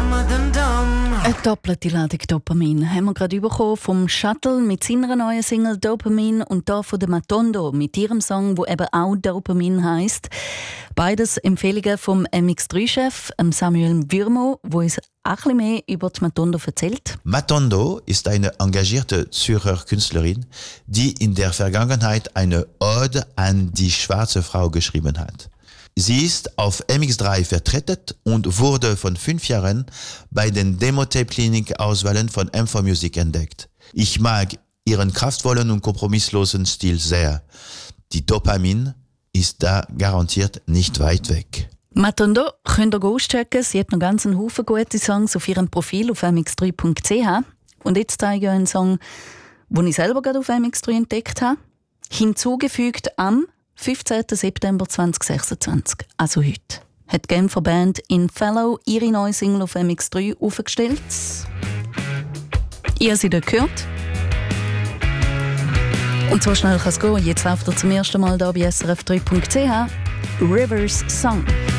Eine doppelte Ladung Dopamin haben wir gerade bekommen vom Shuttle mit seiner neuen Single «Dopamin» und da von der Matondo mit ihrem Song, wo eben auch «Dopamin» heisst. Beides Empfehlungen vom MX3-Chef Samuel Wirmo, wo uns auch ein bisschen mehr über die Matondo erzählt. Matondo ist eine engagierte Zürcher Künstlerin, die in der Vergangenheit eine Ode an die schwarze Frau geschrieben hat. Sie ist auf MX3 vertreten und wurde von 5 Jahren bei den Demo-Tape-Klinik-Auswahlen von M4 Music entdeckt. Ich mag ihren kraftvollen und kompromisslosen Stil sehr. Die Dopamin ist da garantiert nicht weit weg. Matondo könnt ihr auschecken. Sie hat noch ganz einen Haufen gute Songs auf ihrem Profil auf mx3.ch. Und jetzt zeige ich euch einen Song, den ich selber gerade auf MX3 entdeckt habe. Hinzugefügt am 15. September 2026, also heute, hat die Genfer Band In Fellow ihre neue Single auf MX3 aufgestellt. Ihr habt sie dort gehört. Und so schnell kann es gehen. Jetzt läuft er zum ersten Mal hier bei srf3.ch. Rivers Song.